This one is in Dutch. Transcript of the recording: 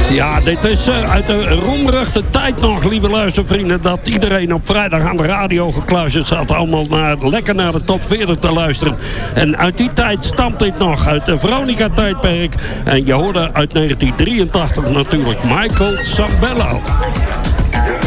Ja, dit is uit de roemruchte tijd nog, lieve luistervrienden, dat iedereen op vrijdag aan de radio gekluisterd zat. Allemaal lekker naar de top 40 te luisteren. En uit die tijd stamt dit nog, uit de Veronica-tijdperk. En je hoorde uit 1983 natuurlijk Michael Sambello.